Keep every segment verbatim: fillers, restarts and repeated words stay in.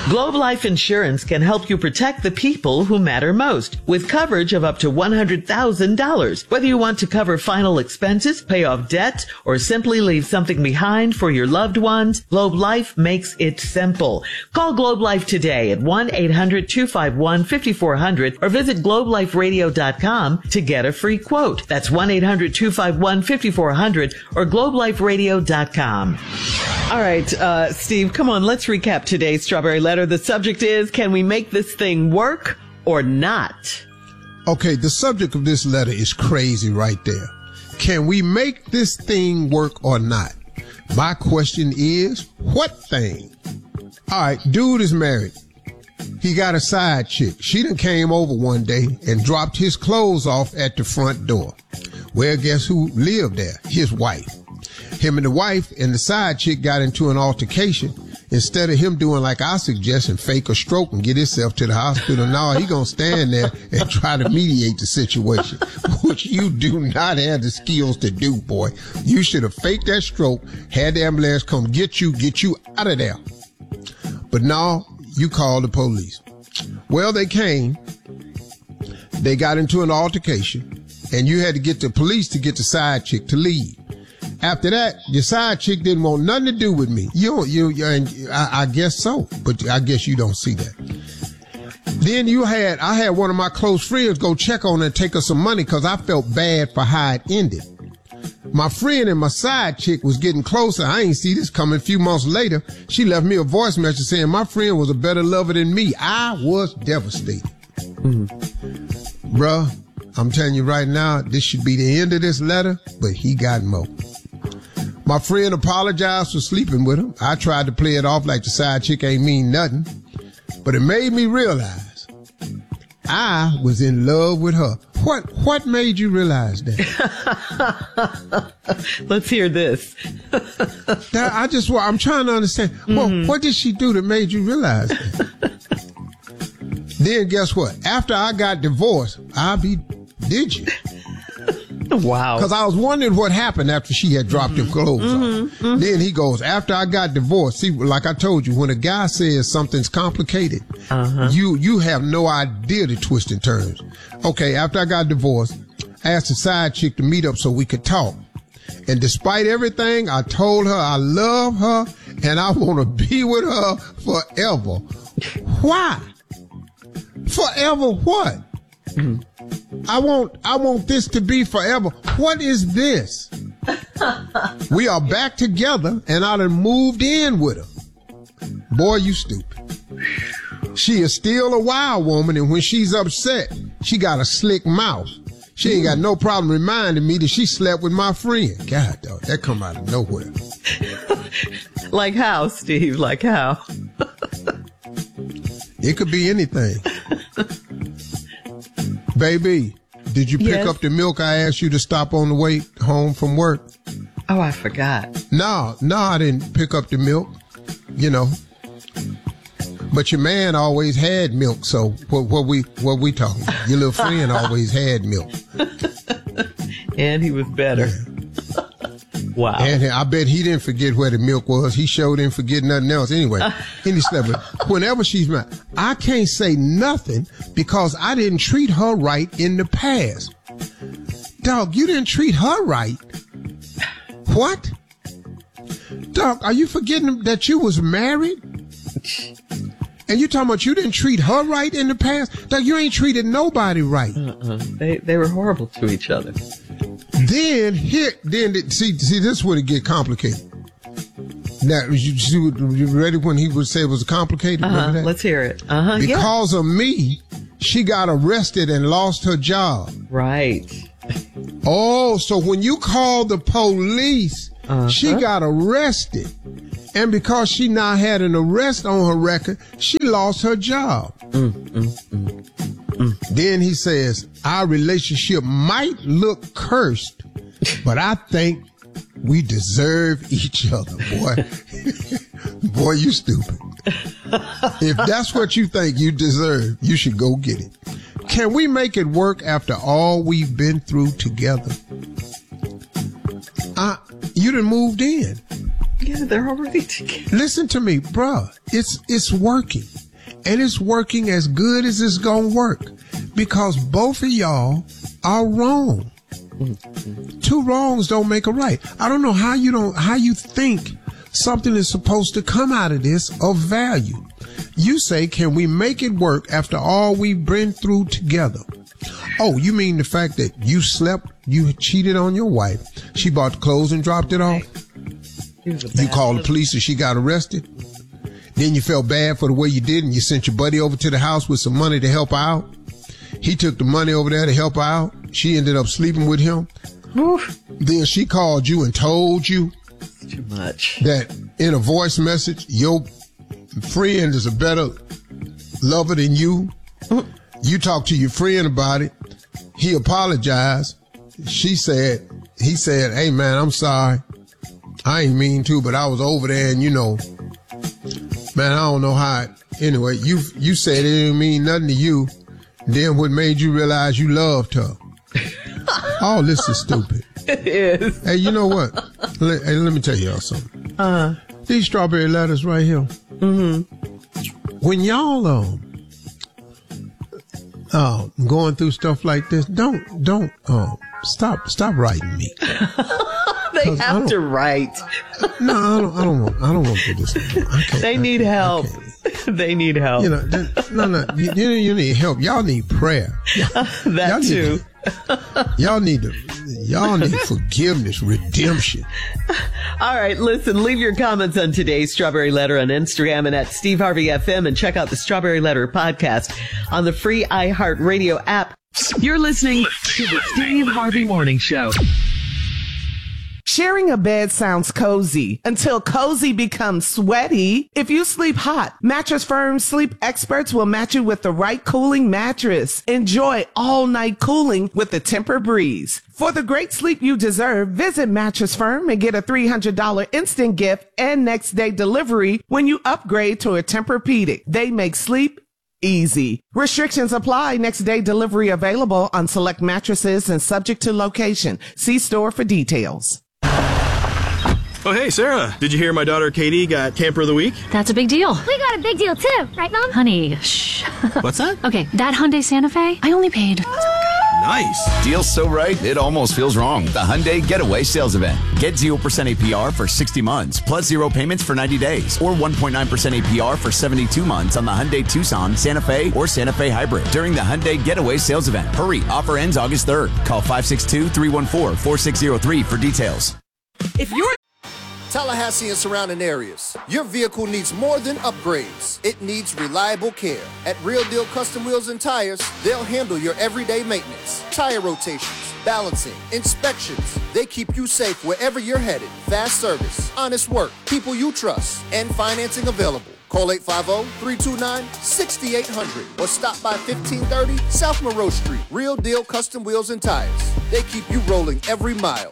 Globe Life Insurance can help you protect the people who matter most with coverage of up to one hundred thousand dollars. Whether you want to cover final expenses, pay off debt, or simply leave something behind for your loved ones, Globe Life makes it simple. Call Globe Life today at one eight hundred two five one five four zero zero or visit globe life radio dot com to get a free quote. That's one eight hundred two five one five four zero zero or globe life radio dot com. All right, uh, Steve, come on, let's recap today's Strawberry Letter. The subject is, can we make this thing work or not? Okay, the subject of this letter is crazy right there. Can we make this thing work or not? My question is, what thing? All right, dude is married. He got a side chick. She done came over one day and dropped his clothes off at the front door. Well, guess who lived there? His wife. Him and the wife and the side chick got into an altercation. Instead of him doing like I suggest and fake a stroke and get himself to the hospital, now he gonna stand there and try to mediate the situation, which you do not have the skills to do, boy. You should have faked that stroke, had the ambulance come get you, get you out of there. But now you call the police. Well, they came. They got into an altercation, and you had to get the police to get the side chick to leave. After that, your side chick didn't want nothing to do with me. You, you, you and I, I guess so, but I guess you don't see that. Then you had, I had one of my close friends go check on her and take her some money because I felt bad for how it ended. My friend and my side chick was getting closer. I ain't see this coming. A few months later, she left me a voice message saying my friend was a better lover than me. I was devastated. Mm-hmm. Bruh, I'm telling you right now, this should be the end of this letter, but he got more. My friend apologized for sleeping with him. I tried to play it off like the side chick ain't mean nothing, but it made me realize I was in love with her. What, what made you realize that? Let's hear this. that, I just, I'm trying to understand. Mm-hmm. Well, what did she do that made you realize that? Then guess what? After I got divorced, I be, did you? Wow. Because I was wondering what happened after she had dropped mm-hmm. her clothes mm-hmm. off. Mm-hmm. Then he goes, after I got divorced, see, like I told you, when a guy says something's complicated, uh-huh. you, you have no idea the twists and turns. Okay, after I got divorced, I asked the side chick to meet up so we could talk. And despite everything, I told her I love her and I want to be with her forever. Why? Forever what? Mm-hmm. I want, I want this to be forever. What is this? We are back together and I done moved in with her. Boy, you stupid. She is still a wild woman, and when she's upset, she got a slick mouth. She ain't got no problem reminding me that she slept with my friend. God, dog, that come out of nowhere. Like how, Steve? Like how? It could be anything. Baby, did you pick yes. up the milk I asked you to stop on the way home from work? Oh, I forgot. No, no, I didn't pick up the milk, you know. But your man always had milk, so what, what we what we talking about? Your little friend always had milk. And he was better. Yeah. Wow. And I bet he didn't forget where the milk was. He sure didn't forget nothing else. Anyway, he slept with. Whenever she's mad, I can't say nothing because I didn't treat her right in the past. Dog, you didn't treat her right. What? Dog, are you forgetting that you was married? And you talking about you didn't treat her right in the past? Dog, you ain't treated nobody right. Uh-uh. They they were horrible to each other. Then here, then see, see, this would get complicated. Now, you, you ready when he would say it was complicated? Uh-huh. Let's hear it. Uh-huh. Because yeah. of me, she got arrested and lost her job. Right. Oh, so when you called the police, uh-huh. she got arrested. And because she now had an arrest on her record, she lost her job. Mm, mm, mm. Mm. Then he says, our relationship might look cursed, but I think we deserve each other, boy. Boy, you stupid. If that's what you think you deserve, you should go get it. Can we make it work after all we've been through together? Uh, you done moved in. Yeah, they're already together. Listen to me, bruh. It's, it's working. And it's working as good as it's gonna work. Because both of y'all are wrong. Mm-hmm. Two wrongs don't make a right. I don't know how you don't, how you think something is supposed to come out of this of value. You say, can we make it work after all we've been through together? Oh, you mean the fact that you slept, you cheated on your wife, she bought the clothes and dropped it off? You called the police and she got arrested? Then you felt bad for the way you did and you sent your buddy over to the house with some money to help her out? He took the money over there to help her out. She ended up sleeping with him. Oof. Then she called you and told you too much that in a voice message, your friend is a better lover than you. You talked to your friend about it. He apologized. She said, he said, hey man, I'm sorry. I ain't mean to, but I was over there and you know, man, I don't know how it, anyway, you, you said it didn't mean nothing to you. Then what made you realize you loved her? All this is stupid. It is. Hey, you know what? Let, hey, let me tell y'all something. Uh, These strawberry letters right here. Mm-hmm. When y'all um, uh, going through stuff like this, don't don't um, stop stop writing me. They have to write. No, I don't. I don't want. I don't want to do this. I can't, they I need can't, help. They need help. You know, that, no, no. You, you need help. Y'all need prayer. that y'all too. Need, y'all need to. Y'all need forgiveness, redemption. All right, listen. Leave your comments on today's Strawberry Letter on Instagram and at Steve Harvey F M, and check out the Strawberry Letter podcast on the free iHeartRadio app. You're listening to the Steve Harvey Morning Show. Sharing a bed sounds cozy until cozy becomes sweaty. If you sleep hot, Mattress Firm sleep experts will match you with the right cooling mattress. Enjoy all night cooling with the Tempur-Breeze. For the great sleep you deserve, visit Mattress Firm and get a three hundred dollars instant gift and next day delivery when you upgrade to a Tempur-Pedic. They make sleep easy. Restrictions apply. Next day delivery available on select mattresses and subject to location. See store for details. Oh, hey, Sarah. Did you hear my daughter Katie got Camper of the Week? That's a big deal. We got a big deal, too. Right, Mom? Honey, shh. What's that? Okay, that Hyundai Santa Fe, I only paid... Nice. Deal's so right, it almost feels wrong. The Hyundai Getaway Sales Event. Get zero percent A P R for sixty months, plus zero payments for ninety days, or one point nine percent A P R for seventy-two months on the Hyundai Tucson, Santa Fe, or Santa Fe Hybrid during the Hyundai Getaway Sales Event. Hurry, offer ends August third. Call five six two, three one four, four six zero three for details. If you're Tallahassee and surrounding areas, your vehicle needs more than upgrades. It needs reliable care. At Real Deal Custom Wheels and Tires, they'll handle your everyday maintenance, tire rotations, balancing, inspections. They keep you safe wherever you're headed. Fast service, honest work, people you trust, and financing available. Call eight five zero, three two nine, six eight zero zero or stop by fifteen thirty South Monroe Street. Real Deal Custom Wheels and Tires. They keep you rolling every mile.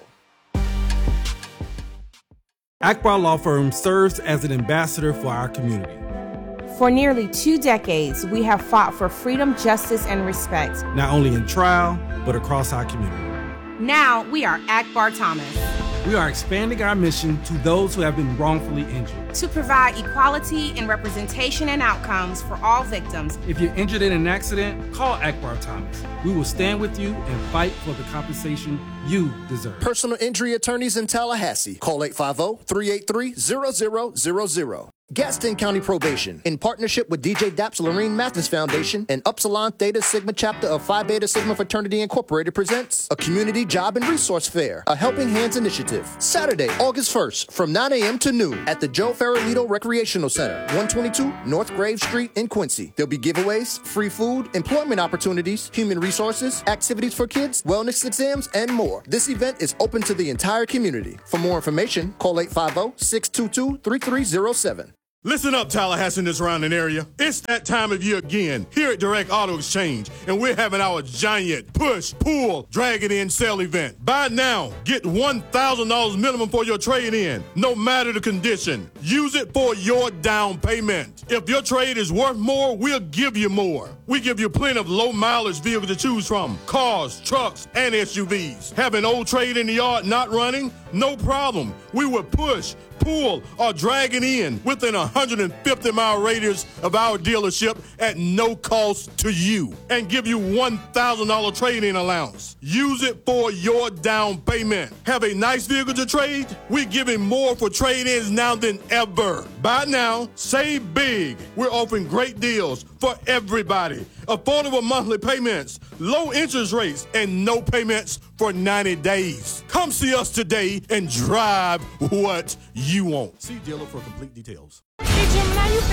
Akbar Law Firm serves as an ambassador for our community. For nearly two decades, we have fought for freedom, justice, and respect. Not only in trial, but across our community. Now we are Akbar Thomas. We are expanding our mission to those who have been wrongfully injured. To provide equality in representation and outcomes for all victims. If you're injured in an accident, call Akbar Thomas. We will stand with you and fight for the compensation you deserve. Personal injury attorneys in Tallahassee. Call eight five zero, three eight three, zero zero zero zero. Gaston County Probation, in partnership with D J Daps Lorraine Mathis Foundation and Upsilon Theta Sigma chapter of Phi Beta Sigma Fraternity Incorporated, presents a community job and resource fair, a Helping Hands initiative. Saturday, August first, from nine a.m. to noon at the Joe Farolito Recreational Center, one twenty-two North Grave Street in Quincy. There'll be giveaways, free food, employment opportunities, human resources, activities for kids, wellness exams, and more. This event is open to the entire community. For more information, call eight five zero, six two two, three three zero seven. Listen up, Tallahassee and the surrounding area. It's that time of year again here at Direct Auto Exchange, and we're having our giant push, pull, drag it in sale event. Buy now, get one thousand dollars minimum for your trade-in, no matter the condition. Use it for your down payment. If your trade is worth more, we'll give you more. We give you plenty of low-mileage vehicles to choose from, cars, trucks, and S U Vs. Have an old trade in the yard not running? No problem. We will push, pull, or drag it in within a one hundred fifty mile radius of our dealership at no cost to you and give you one thousand dollars trade-in allowance. Use it for your down payment. Have a nice vehicle to trade? We're giving more for trade-ins now than ever. Buy now, save big. We're offering great deals for everybody. Affordable monthly payments, low interest rates, and no payments for ninety days. Come see us today and drive what you want. See dealer for complete details. Hey, Gemini, you